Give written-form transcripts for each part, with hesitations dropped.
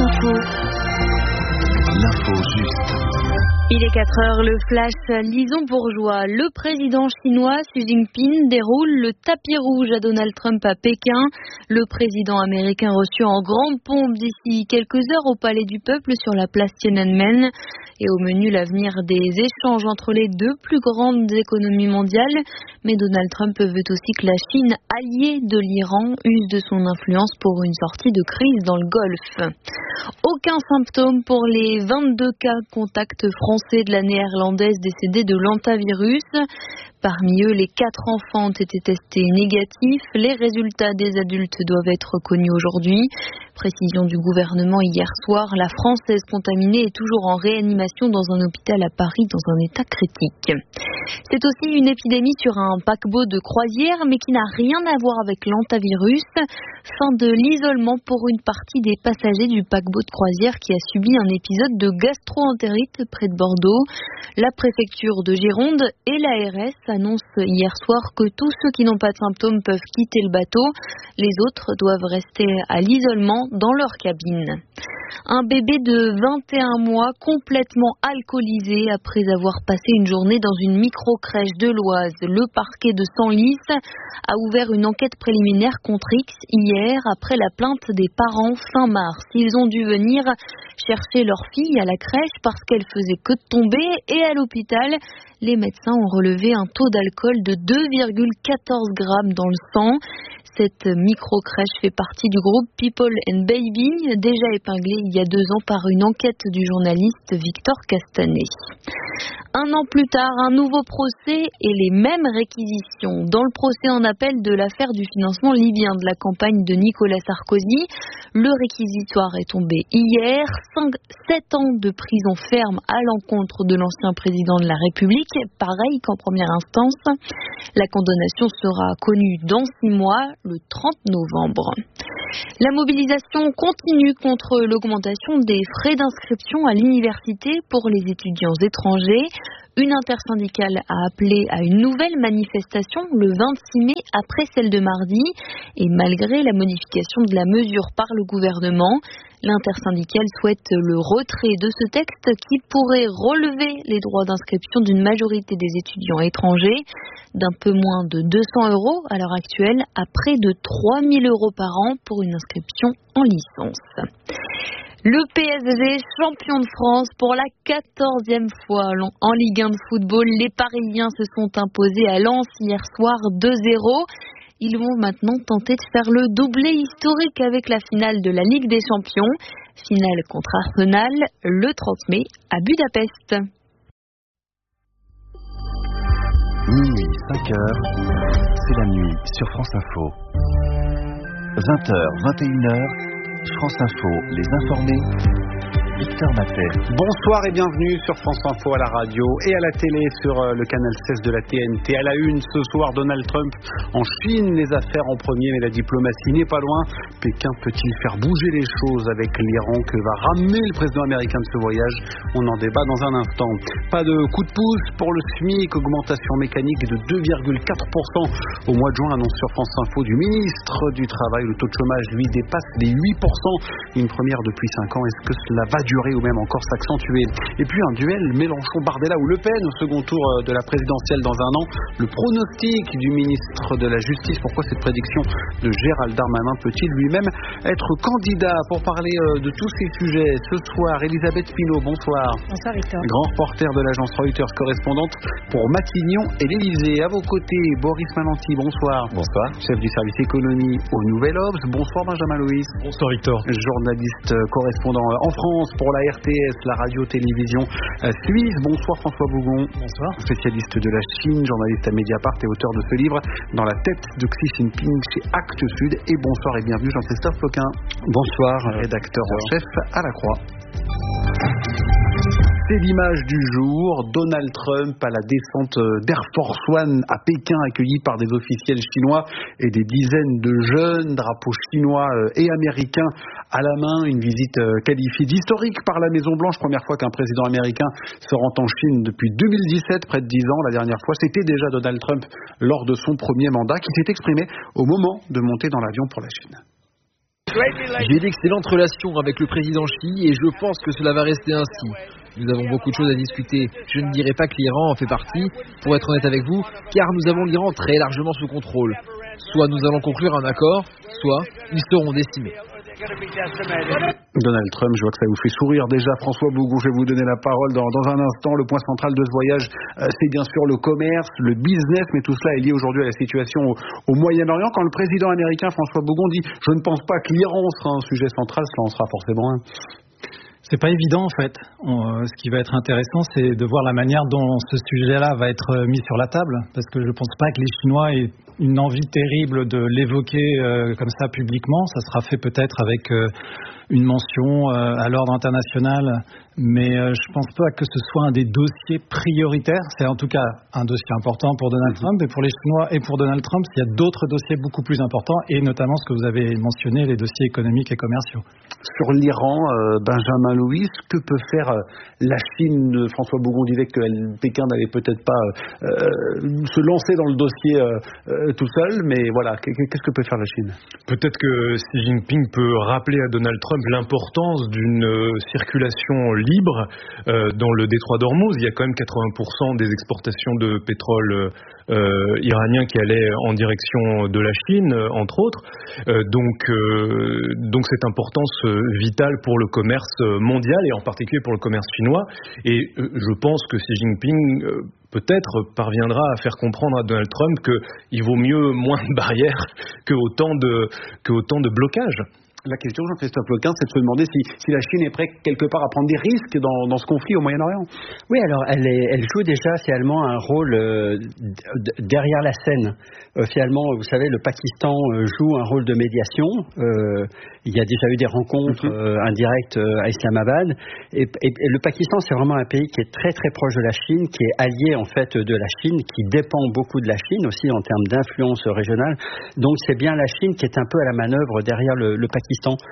Info. L'info juste. Il est 4 heures, le flash. Lisons bourgeois. Le président chinois Xi Jinping déroule le tapis rouge à Donald Trump à Pékin. Le président américain reçu en grande pompe d'ici quelques heures au Palais du Peuple sur la place Tiananmen. Et au menu, l'avenir des échanges entre les deux plus grandes économies mondiales. Mais Donald Trump veut aussi que la Chine, alliée de l'Iran, use de son influence pour une sortie de crise dans le Golfe. Aucun symptôme pour les 22 cas contacts français de la néerlandaise décédée de l'hantavirus. Parmi eux, les 4 enfants ont été testés négatifs. Les résultats des adultes doivent être connus aujourd'hui. Précision du gouvernement hier soir, la Française contaminée est toujours en réanimation dans un hôpital à Paris dans un état critique. C'est aussi une épidémie sur un paquebot de croisière, mais qui n'a rien à voir avec l'hantavirus. Fin de l'isolement pour une partie des passagers du paquebot de croisière qui a subi un épisode de gastro-entérite près de Bordeaux. La préfecture de Gironde et l'ARS annoncent hier soir que tous ceux qui n'ont pas de symptômes peuvent quitter le bateau. Les autres doivent rester à l'isolement dans leur cabine. Un bébé de 21 mois complètement alcoolisé après avoir passé une journée dans une micro-crèche de l'Oise. Le parquet de Senlis a ouvert une enquête préliminaire contre X hier après la plainte des parents fin mars. Ils ont dû venir chercher leur fille à la crèche parce qu'elle faisait que de tomber et à l'hôpital. Les médecins ont relevé un taux d'alcool de 2,14 grammes dans le sang. Cette micro-crèche fait partie du groupe People and Baby, déjà épinglé il y a 2 ans par une enquête du journaliste Victor Castanet. Un an plus tard, un nouveau procès et les mêmes réquisitions. Dans le procès en appel de l'affaire du financement libyen de la campagne de Nicolas Sarkozy, le réquisitoire est tombé hier. 7 ans de prison ferme à l'encontre de l'ancien président de la République, pareil qu'en première instance. La condamnation sera connue dans 6 mois, le 30 novembre. La mobilisation continue contre l'augmentation des frais d'inscription à l'université pour les étudiants étrangers. Une intersyndicale a appelé à une nouvelle manifestation le 26 mai après celle de mardi. Et malgré la modification de la mesure par le gouvernement, l'intersyndicale souhaite le retrait de ce texte qui pourrait relever les droits d'inscription d'une majorité des étudiants étrangers d'un peu moins de 200 € à l'heure actuelle à près de 3 000 € par an pour une inscription en licence. Le PSG, champion de France pour la 14e fois en Ligue 1 de football. Les Parisiens se sont imposés à Lens hier soir 2-0. Ils vont maintenant tenter de faire le doublé historique avec la finale de la Ligue des Champions. Finale contre Arsenal le 30 mai à Budapest. Minuit, 5h, c'est la nuit sur France Info. 20h, 21h, France Info, les informés. Victor Matet. Bonsoir et bienvenue sur France Info à la radio et à la télé sur le canal 16 de la TNT. À la une ce soir, Donald Trump en Chine, les affaires en premier, mais la diplomatie n'est pas loin. Pékin peut-il faire bouger les choses avec l'Iran? Que va ramener le président américain de ce voyage? On en débat dans un instant. Pas de coup de pouce pour le SMIC, augmentation mécanique de 2,4% au mois de juin, annonce sur France Info du ministre du Travail. Le taux de chômage, lui, dépasse les 8%, une première depuis 5 ans. Est-ce que cela va durer ou même encore s'accentuer? Et puis un duel Mélenchon-Bardella ou Le Pen au second tour de la présidentielle dans un an. Le pronostic du ministre de la Justice. Pourquoi cette prédiction de Gérald Darmanin? Peut-il lui-même être candidat? Pour parler de tous ces sujets ce soir, Elisabeth Pinault, bonsoir. Bonsoir Victor. Grand reporter de l'agence Reuters, correspondante pour Matignon et l'Élysée. À vos côtés, Boris Malanty, bonsoir. Bonsoir. Chef du service économie au Nouvel Obs. Bonsoir Benjamin Louis. Bonsoir Victor. Journaliste correspondant en France pour la RTS, la radio-télévision suisse. Bonsoir François Bougon. Bonsoir. Spécialiste de la Chine, journaliste à Mediapart et auteur de ce livre Dans la tête de Xi Jinping chez Actes Sud. Et bonsoir et bienvenue Jean-Christophe Floquin. Bonsoir. Rédacteur en chef à La Croix. C'est l'image du jour, Donald Trump à la descente d'Air Force One à Pékin, accueilli par des officiels chinois et des dizaines de jeunes, drapeaux chinois et américains à la main. Une visite qualifiée d'historique par la Maison-Blanche. Première fois qu'un président américain se rend en Chine depuis 2017, près de 10 ans. La dernière fois, c'était déjà Donald Trump lors de son premier mandat qui s'est exprimé au moment de monter dans l'avion pour la Chine. J'ai d'excellentes relations avec le président Xi et je pense que cela va rester ainsi. Nous avons beaucoup de choses à discuter. Je ne dirais pas que l'Iran en fait partie, pour être honnête avec vous, car nous avons l'Iran très largement sous contrôle. Soit nous allons conclure un accord, soit ils seront décimés. Donald Trump, je vois que ça vous fait sourire déjà. François Bougon, je vais vous donner la parole dans un instant. Le point central de ce voyage, c'est bien sûr le commerce, le business, mais tout cela est lié aujourd'hui à la situation au Moyen-Orient. Quand le président américain François Bougon dit « Je ne pense pas que l'Iran sera un sujet central », cela en sera forcément un. C'est pas évident en fait. Ce qui va être intéressant, c'est de voir la manière dont ce sujet-là va être mis sur la table, parce que je pense pas que les Chinois aient une envie terrible de l'évoquer comme ça publiquement. Ça sera fait peut-être avec une mention à l'ordre international, mais je pense pas que ce soit un des dossiers prioritaires. C'est en tout cas un dossier important pour Donald Trump et pour les Chinois et pour Donald Trump. Il y a d'autres dossiers beaucoup plus importants et notamment ce que vous avez mentionné, les dossiers économiques et commerciaux. Sur l'Iran, Benjamin Louis, que peut faire la Chine? François Bougon disait que Pékin n'allait peut-être pas se lancer dans le dossier tout seul, mais voilà, qu'est-ce que peut faire la Chine? Peut-être que Xi Jinping peut rappeler à Donald Trump l'importance d'une circulation libre dans le détroit d'Ormuz. Il y a quand même 80% des exportations de pétrole iranien qui allaient en direction de la Chine, entre autres. Donc cette importance vitale pour le commerce mondial et en particulier pour le commerce chinois. Et je pense que Xi Jinping peut-être parviendra à faire comprendre à Donald Trump qu'il vaut mieux moins de barrières que autant de blocages. La question, Jean-Christophe Lequin, c'est de se demander si la Chine est prête quelque part à prendre des risques dans ce conflit au Moyen-Orient. Oui, alors elle joue déjà finalement un rôle derrière la scène. Finalement, vous savez, le Pakistan joue un rôle de médiation. Il y a déjà eu des rencontres indirectes à Islamabad. Et le Pakistan, c'est vraiment un pays qui est très très proche de la Chine, qui est allié en fait de la Chine, qui dépend beaucoup de la Chine aussi en termes d'influence régionale. Donc c'est bien la Chine qui est un peu à la manœuvre derrière le Pakistan.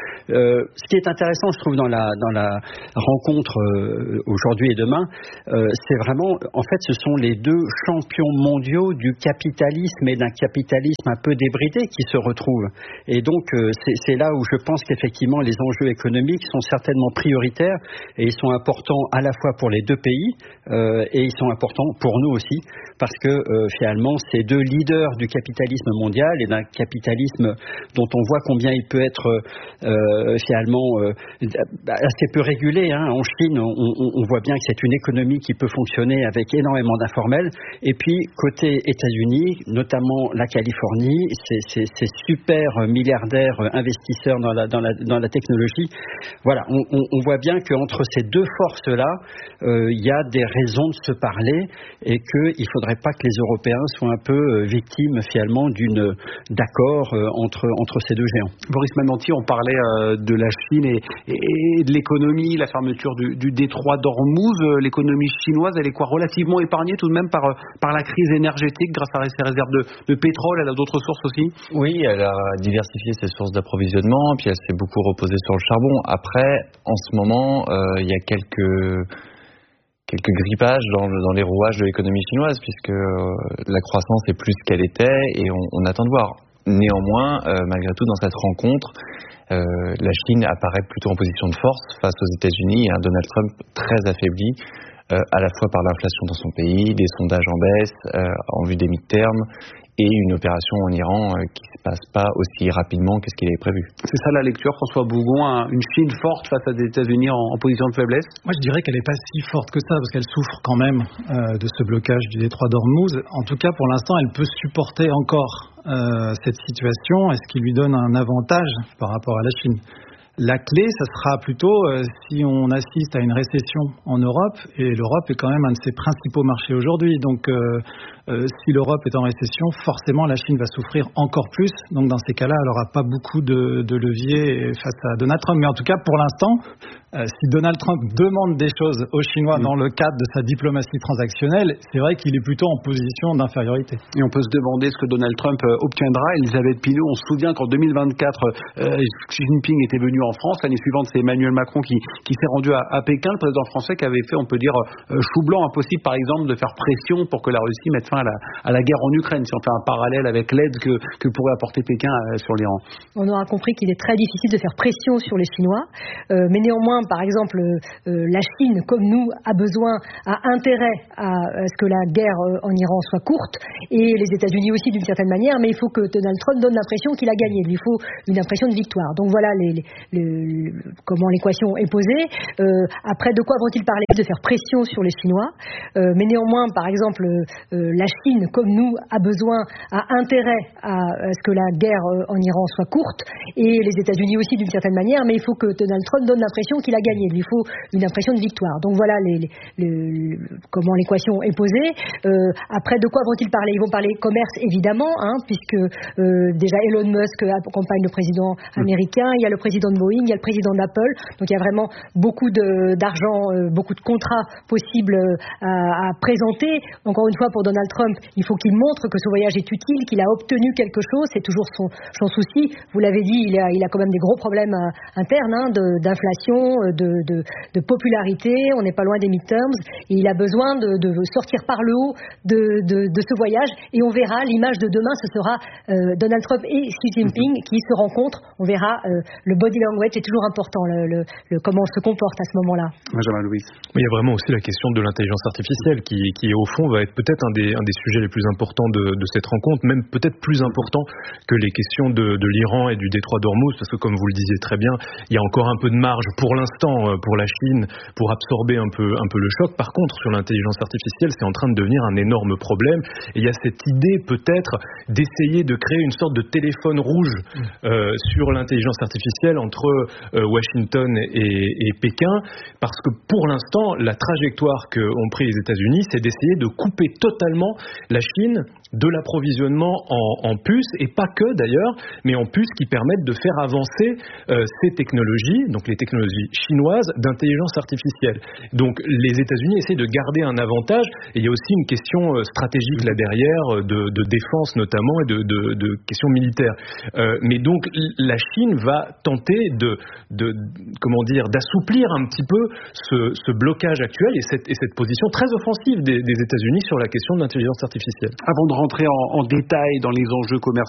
Ce qui est intéressant, je trouve, dans la rencontre aujourd'hui et demain, c'est vraiment, en fait, ce sont les deux champions mondiaux du capitalisme et d'un capitalisme un peu débridé qui se retrouvent. Et donc, c'est là où je pense qu'effectivement, les enjeux économiques sont certainement prioritaires et ils sont importants à la fois pour les deux pays et ils sont importants pour nous aussi parce que finalement, ces deux leaders du capitalisme mondial et d'un capitalisme dont on voit combien il peut être finalement assez peu régulé. En Chine, on voit bien que c'est une économie qui peut fonctionner avec énormément d'informels. Et puis, côté États-Unis, notamment la Californie, ces super milliardaires investisseurs dans la technologie. Voilà, on voit bien qu'entre ces deux forces-là, il y a des raisons de se parler et qu'il ne faudrait pas que les Européens soient un peu victimes finalement d'accord entre ces deux géants. Boris Mananti, on parlait de la Chine et de l'économie, la fermeture du détroit d'Ormuz. L'économie chinoise, elle est relativement épargnée tout de même par la crise énergétique grâce à ses réserves de pétrole. Elle a d'autres sources aussi? Oui, elle a diversifié ses sources d'approvisionnement, puis elle s'est beaucoup reposée sur le charbon. Après, en ce moment, il y a quelques grippages dans les rouages de l'économie chinoise, puisque la croissance est plus qu'elle était et on attend de voir. Néanmoins, malgré tout, dans cette rencontre, la Chine apparaît plutôt en position de force face aux États-Unis et un Donald Trump très affaibli, à la fois par l'inflation dans son pays, des sondages en baisse en vue des mi-termes et une opération en Iran qui ne se passe pas aussi rapidement que ce qu'il avait prévu. C'est ça la lecture, François Bougon, une Chine forte face à des États-Unis en position de faiblesse? Moi, je dirais qu'elle n'est pas si forte que ça, parce qu'elle souffre quand même de ce blocage du détroit d'Ormuz. En tout cas, pour l'instant, elle peut supporter encore cette situation, et ce qui lui donne un avantage par rapport à la Chine. La clé, ça sera plutôt si on assiste à une récession en Europe, et l'Europe est quand même un de ses principaux marchés aujourd'hui. Donc, si l'Europe est en récession, forcément la Chine va souffrir encore plus. Donc, dans ces cas-là, elle n'aura pas beaucoup de levier face à Donald Trump. Mais en tout cas, pour l'instant, si Donald Trump demande des choses aux Chinois dans le cadre de sa diplomatie transactionnelle, c'est vrai qu'il est plutôt en position d'infériorité. Et on peut se demander ce que Donald Trump obtiendra. Elisabeth Pinault, on se souvient qu'en 2024, Xi Jinping était venu en France. L'année suivante, c'est Emmanuel Macron qui s'est rendu à Pékin, le président français qui avait fait, on peut dire, chou blanc impossible, par exemple, de faire pression pour que la Russie mette fin à la guerre en Ukraine, si on fait un parallèle avec l'aide que pourrait apporter Pékin sur l'Iran. On aura compris qu'il est très difficile de faire pression sur les Chinois, mais néanmoins, par exemple, la Chine, comme nous, a intérêt à ce que la guerre en Iran soit courte, et les États-Unis aussi d'une certaine manière, mais il faut que Donald Trump donne l'impression qu'il a gagné. Il lui faut une impression de victoire. Donc voilà comment l'équation est posée. Après, de quoi vont-ils parler? De faire pression sur les Chinois, mais néanmoins, par exemple, la Chine, comme nous, a intérêt à ce que la guerre en Iran soit courte, et les États-Unis aussi d'une certaine manière, mais il faut que Donald Trump donne l'impression qu'il a gagné. Il lui faut une impression de victoire. Donc voilà comment l'équation est posée. Après, de quoi vont-ils parler? Ils vont parler commerce, évidemment, puisque déjà Elon Musk accompagne le président américain, il y a le président de Boeing, il y a le président d'Apple, donc il y a vraiment beaucoup d'argent, beaucoup de contrats possibles à présenter. Encore une fois, pour Donald Trump, il faut qu'il montre que ce voyage est utile, qu'il a obtenu quelque chose, c'est toujours son souci. Vous l'avez dit, il a quand même des gros problèmes internes, d'inflation, de popularité, on n'est pas loin des midterms, et il a besoin de sortir par le haut de ce voyage, et on verra, l'image de demain, ce sera Donald Trump et Xi Jinping qui se rencontrent. On verra, le body language est toujours important, comment on se comporte à ce moment-là. Benjamin Louis. Mais il y a vraiment aussi la question de l'intelligence artificielle qui au fond va être peut-être un des sujets les plus importants de cette rencontre, même peut-être plus important que les questions de l'Iran et du détroit d'Ormuz, parce que comme vous le disiez très bien, il y a encore un peu de marge pour l'instant pour la Chine pour absorber un peu le choc. Par contre, sur l'intelligence artificielle, c'est en train de devenir un énorme problème, et il y a cette idée peut-être d'essayer de créer une sorte de téléphone rouge sur l'intelligence artificielle entre Washington et Pékin, parce que pour l'instant, la trajectoire qu'ont pris les États-Unis, c'est d'essayer de couper totalement la Chine de l'approvisionnement en puces, et pas que d'ailleurs, mais en puces qui permettent de faire avancer ces technologies, donc les technologies chinoises d'intelligence artificielle. Donc les États-Unis essaient de garder un avantage, et il y a aussi une question stratégique là derrière, de défense notamment, et de questions militaires. Mais donc la Chine va tenter d'assouplir un petit peu ce blocage actuel et cette position très offensive des États-Unis sur la question de l'intelligence artificielle. Avant de rentrer en détail dans les enjeux commerciaux